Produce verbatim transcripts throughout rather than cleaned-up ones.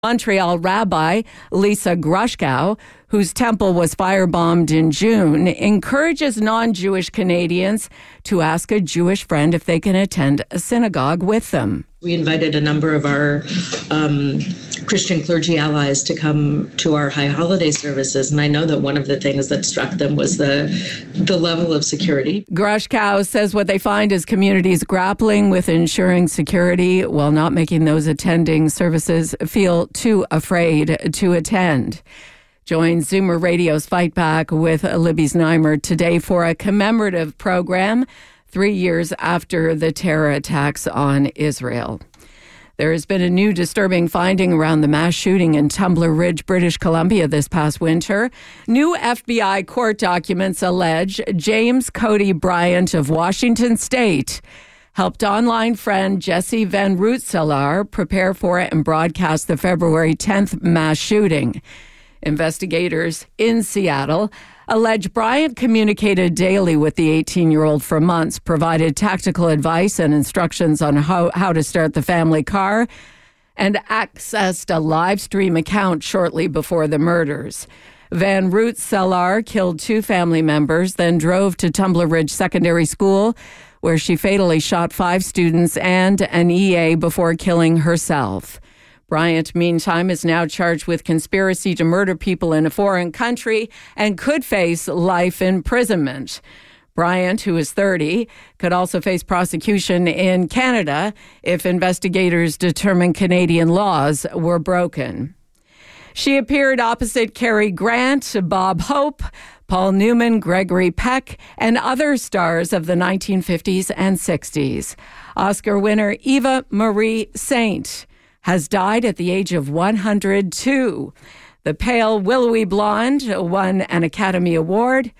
Montreal rabbi Lisa Grushkow, whose temple was firebombed in June, encourages non-Jewish Canadians to ask a Jewish friend if they can attend a synagogue with them. We invited a number of our um, Christian clergy allies to come to our high holiday services, and I know that one of the things that struck them was the the level of security. Grushkow says what they find is communities grappling with ensuring security while not making those attending services feel too afraid to attend. Join Zoomer Radio's Fight Back with Libby Znaimer today for a commemorative program three years after the terror attacks on Israel. There has been a new disturbing finding around the mass shooting in Tumbler Ridge, British Columbia this past winter. New F B I court documents allege James Cody Bryant of Washington State helped online friend Jesse Van Rootselaar prepare for and broadcast the February tenth mass shooting. Investigators in Seattle allege Bryant communicated daily with the eighteen-year-old for months, provided tactical advice and instructions on how, how to start the family car, and accessed a live stream account shortly before the murders. Van Rootselaar killed two family members, then drove to Tumbler Ridge Secondary School, where she fatally shot five students and an E A before killing herself. Bryant, meantime, is now charged with conspiracy to murder people in a foreign country and could face life imprisonment. Bryant, who is thirty, could also face prosecution in Canada if investigators determine Canadian laws were broken. She appeared opposite Cary Grant, Bob Hope, Paul Newman, Gregory Peck, and other stars of the nineteen fifties and sixties. Oscar winner Eva Marie Saint has died at the age of one hundred two. The pale, willowy blonde won an Academy Award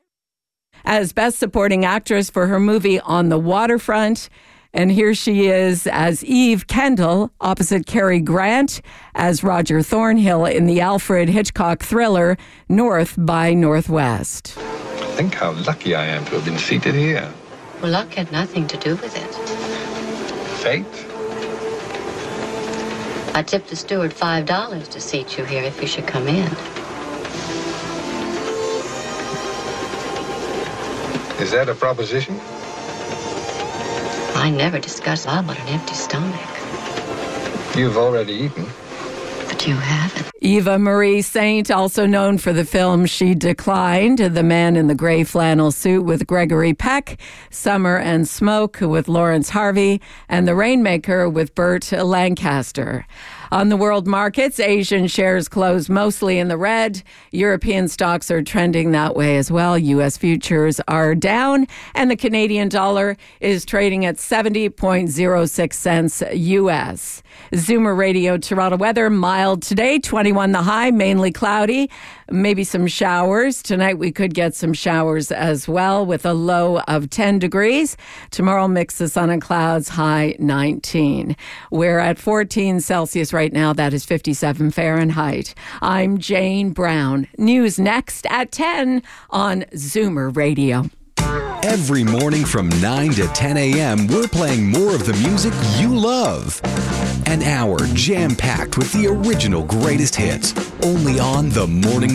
as Best Supporting Actress for her movie On the Waterfront. And here she is as Eve Kendall, opposite Cary Grant, as Roger Thornhill in the Alfred Hitchcock thriller North by Northwest. Think how lucky I am to have been seated here. Well, luck had nothing to do with it. Fate? I tipped the steward five dollars to seat you here if you should come in. Is that a proposition? I never discuss all but an empty stomach. You've already eaten. But you haven't. Eva Marie Saint, also known for the film She Declined, The Man in the Gray Flannel Suit with Gregory Peck, Summer and Smoke with Lawrence Harvey, and The Rainmaker with Burt Lancaster. On the world markets, Asian shares closed mostly in the red. European stocks are trending that way as well. U S futures are down, and the Canadian dollar is trading at seventy point zero six cents U S. Zoomer Radio Toronto weather, mild today, twenty-one the high, mainly cloudy. Maybe some showers. Tonight we could get some showers as well with a low of ten degrees. Tomorrow mix of sun and clouds, high nineteen. We're at fourteen Celsius right now. That is fifty-seven Fahrenheit. I'm Jane Brown. News next at ten on Zoomer Radio. Every morning from nine to ten a.m., we're playing more of the music you love. An hour jam-packed with the original greatest hits, only on The Morning